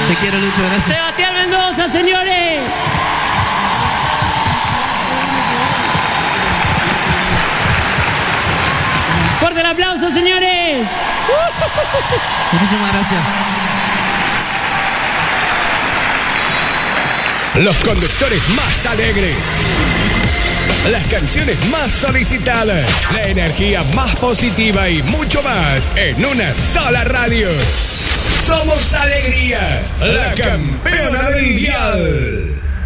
Te quiero, Lucho, gracias. Sebastián Mendoza, señores. Fuerte el aplauso, señores. Muchísimas gracias. Los conductores más alegres, las canciones más solicitadas, la energía más positiva y mucho más en una sola radio. Somos Alegría, la campeona del dial.